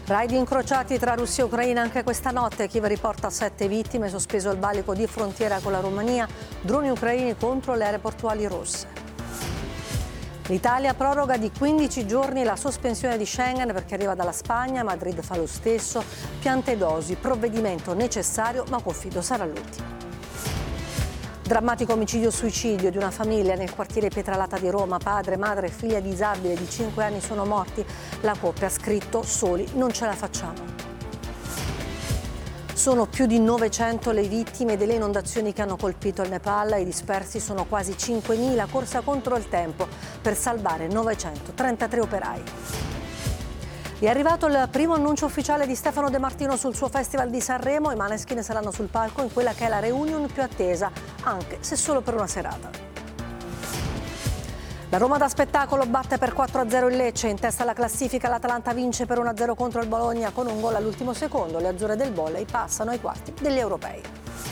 Raid incrociati tra Russia e Ucraina anche questa notte. Kiev riporta 7 vittime, sospeso il valico di frontiera con la Romania, droni ucraini contro le aree portuali russe. L'Italia proroga di 15 giorni la sospensione di Schengen perché arriva dalla Spagna, Madrid fa lo stesso, piante dosi, provvedimento necessario ma confido sarà l'ultimo. Drammatico omicidio-suicidio di una famiglia nel quartiere Pietralata di Roma. Padre, madre e figlia disabile di 5 anni sono morti. La coppia ha scritto: soli non ce la facciamo. Sono più di 900 le vittime delle inondazioni che hanno colpito il Nepal. I dispersi sono quasi 5.000. Corsa contro il tempo per salvare 933 operai. È arrivato il primo annuncio ufficiale di Stefano De Martino sul suo Festival di Sanremo. I Maneskin saranno sul palco in quella che è la reunion più attesa, anche se solo per una serata. La Roma da spettacolo batte per 4-0 il Lecce, in testa alla classifica l'Atalanta vince per 1-0 contro il Bologna con un gol all'ultimo secondo. Le azzurre del volley passano ai quarti degli europei.